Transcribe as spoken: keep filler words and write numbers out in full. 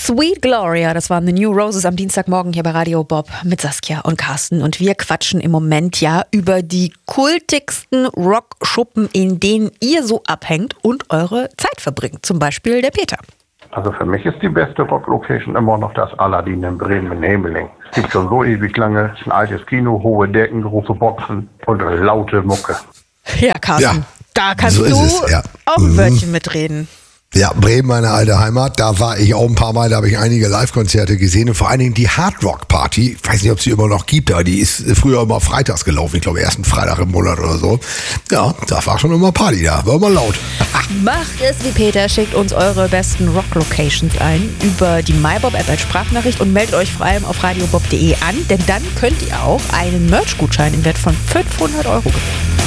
Sweet Gloria, das waren The New Roses am Dienstagmorgen hier bei Radio Bob mit Saskia und Carsten. Und wir quatschen im Moment ja über die kultigsten Rockschuppen, in denen ihr so abhängt und eure Zeit verbringt. Zum Beispiel der Peter. Also für mich ist die beste Rock-Location immer noch das Aladdin in Bremen in Hemeling. Es gibt schon so ewig lange, es ist ein altes Kino, hohe Decken, große Boxen und laute Mucke. Ja, Carsten, Ja, da kannst so du ist es, ja. auch ein Mhm. Wörtchen mitreden. Ja, Bremen, meine alte Heimat, da war ich auch ein paar Mal, da habe ich einige Live-Konzerte gesehen und vor allen Dingen die Hard Rock Party, ich weiß nicht, ob sie immer noch gibt, aber die ist früher immer freitags gelaufen, ich glaube ersten Freitag im Monat oder so. Ja, da war schon immer Party da, war immer laut. Macht es wie Peter, schickt uns eure besten Rock-Locations ein über die MyBob-App als Sprachnachricht und meldet euch vor allem auf radiobob punkt de an, denn dann könnt ihr auch einen Merch-Gutschein im Wert von fünfhundert Euro gewinnen.